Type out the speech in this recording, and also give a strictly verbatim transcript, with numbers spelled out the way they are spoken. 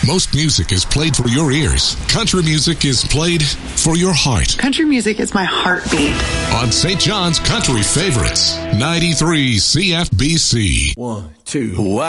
Most music is played for your ears. Country music is played for your heart. Country music is my heartbeat. On Saint John's Country Favorites, ninety-three C F B C. One, two. Wow.